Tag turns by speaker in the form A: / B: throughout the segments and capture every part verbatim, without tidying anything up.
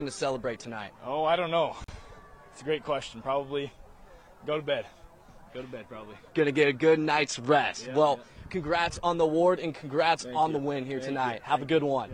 A: to celebrate tonight?
B: Oh, I don't know. It's a great question. Probably go to bed. Go to bed, probably.
A: Going to get a good night's rest.
B: Yeah,
A: well,
B: yeah.
A: congrats on the award and congrats
B: Thank
A: on
B: you.
A: the win here
B: Thank
A: tonight.
B: you.
A: Have
B: Thank
A: a good
B: you.
A: one.
B: Yep.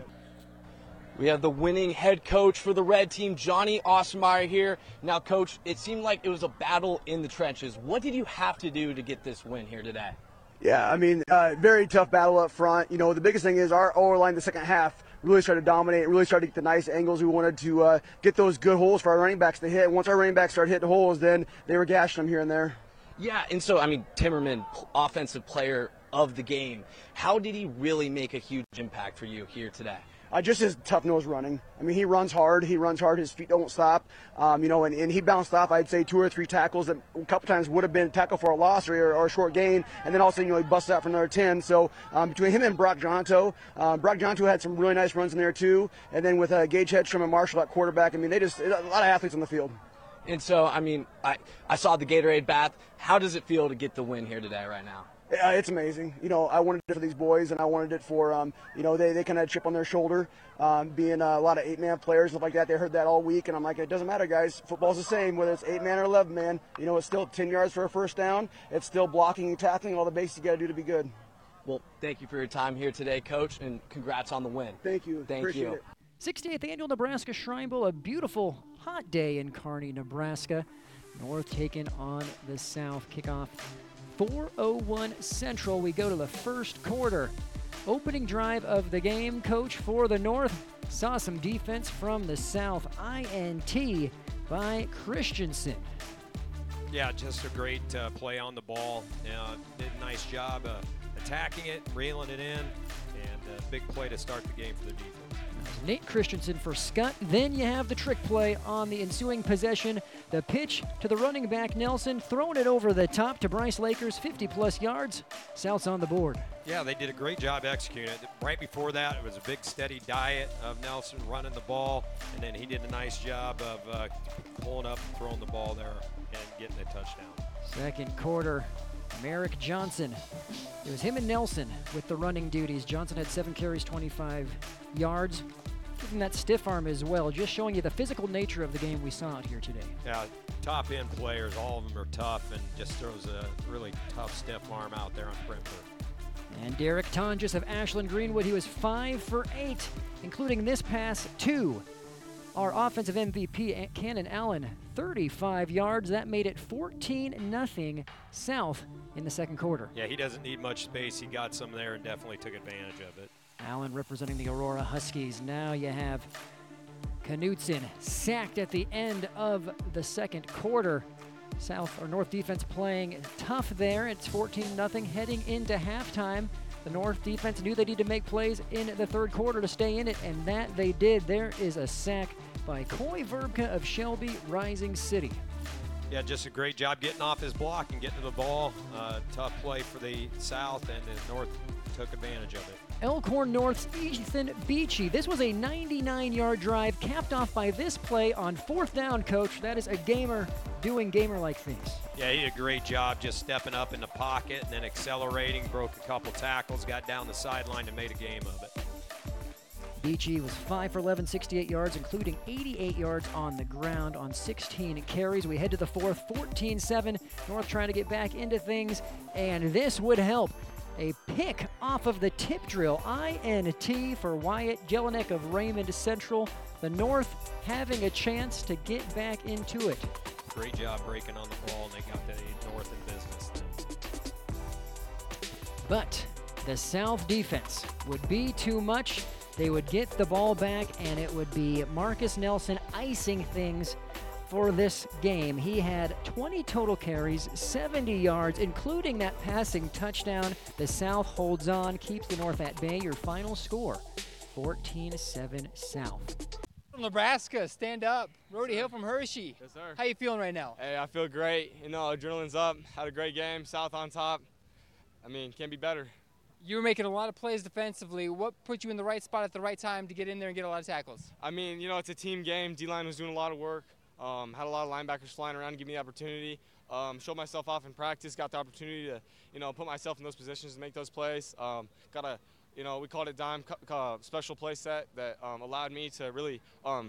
A: We have the winning head coach for the red team, Johnny Ostermeyer, here. Now, Coach, it seemed like it was a battle in the trenches. What did you have to do to get this win here today?
C: Yeah, I mean, uh, very tough battle up front. You know, the biggest thing is our O-line the second half really started to dominate, really started to get the nice angles. We wanted to uh, get those good holes for our running backs to hit. Once our running backs started hitting holes, then they were gashing them here and there.
A: Yeah, and so, I mean, Timmerman, offensive player of the game. How did he really make a huge impact for you here today?
C: Uh, just his tough-nosed running. I mean, he runs hard. He runs hard. His feet don't stop. Um, you know, and, and he bounced off, I'd say, two or three tackles that a couple times would have been tackle for a loss or, or a short gain, and then all of a sudden, you know, he busts out for another ten. So um, between him and Brock Jonto, uh, Brock Jonto had some really nice runs in there, too. And then with uh, Gage Hedstrom and Marshall at quarterback, I mean, they just – a lot of athletes on the field.
A: And so, I mean, I, I saw the Gatorade bath. How does it feel to get the win here today right now?
C: Uh, it's amazing. You know, I wanted it for these boys, and I wanted it for, um, you know, they, they kind of had a chip on their shoulder, um, being uh, a lot of eight-man players, stuff like that. They heard that all week, and I'm like, it doesn't matter, guys. Football's the same, whether it's eight-man or eleven-man. You know, it's still ten yards for a first down. It's still blocking and tackling, all the basics you got to do to be good.
A: Well, thank you for your time here today, Coach, and congrats on the win.
C: Thank you.
A: Thank
C: Appreciate
A: you.
C: it.
D: sixty-eighth Annual Nebraska Shrine Bowl, a beautiful hot day in Kearney, Nebraska. North taking on the South. Kickoff four oh one Central. We go to the first quarter. Opening drive of the game, Coach, for the North. Saw some defense from the South. I N T by Christensen.
E: Yeah, just a great uh, play on the ball. Uh, did a nice job uh, attacking it, reeling it in, and a big play to start the game for the defense.
D: Nate Christensen for Scott. Then you have the trick play on the ensuing possession. The pitch to the running back Nelson, throwing it over the top to Bryce Lakers, fifty plus yards. South's on the board.
E: Yeah, they did a great job executing it. Right before that, it was a big steady diet of Nelson running the ball, and then he did a nice job of uh, pulling up and throwing the ball there and getting a touchdown.
D: Second quarter, Merrick Johnson. It was him and Nelson with the running duties. Johnson had seven carries, twenty-five yards. Giving that stiff arm as well, just showing you the physical nature of the game we saw out here today.
E: Yeah, top end players, all of them are tough, and just throws a really tough stiff arm out there on perimeter.
D: And Derek Tonjes of Ashland Greenwood, he was five for eight, including this pass to our offensive M V P, Cannon Allen, thirty-five yards. That made it fourteen nothing South in the second quarter.
E: Yeah, he doesn't need much space. He got some there and definitely took advantage of it.
D: Allen representing the Aurora Huskies. Now you have Knutson sacked at the end of the second quarter. South or North defense playing tough there. It's fourteen nothing heading into halftime. The North defense knew they needed to make plays in the third quarter to stay in it, and that they did. There is a sack by Coy Verbka of Shelby Rising City.
E: Yeah, just a great job getting off his block and getting to the ball. Uh, tough play for the South, and the North took advantage of it.
D: Elkhorn North's Ethan Beachy. This was a ninety-nine yard drive capped off by this play on fourth down, Coach. That is a gamer doing gamer-like things.
E: Yeah, he did a great job just stepping up in the pocket and then accelerating, broke a couple tackles, got down the sideline and made a game of it.
D: Beachy was five for eleven, sixty-eight yards, including eighty-eight yards on the ground on sixteen carries. We head to the fourth, fourteen seven. North trying to get back into things, and this would help. A pick off of the tip drill. I N T for Wyatt Jelinek of Raymond Central. The North having a chance to get back into it.
E: Great job breaking on the ball, and they got the North in business.
D: But the South defense would be too much. They would get the ball back, and it would be Marcus Nelson icing things for this game. He had twenty total carries, seventy yards, including that passing touchdown. The South holds on, keeps the North at bay. Your final score, fourteen seven South.
F: From Nebraska, stand up. Rody Hill from Hershey.
G: Yes, sir.
F: How you feeling right now?
G: Hey, I feel great. You know, adrenaline's up. Had a great game. South on top. I mean, can't be better.
F: You were making a lot of plays defensively. What put you in the right spot at the right time to get in there and get a lot of tackles?
G: I mean, you know, it's a team game. D-line was doing a lot of work. Um, had a lot of linebackers flying around to give me the opportunity. Um, showed myself off in practice. Got the opportunity to, you know, put myself in those positions to make those plays. Um, got a, you know, we called it dime uh, special play set that um, allowed me to really um,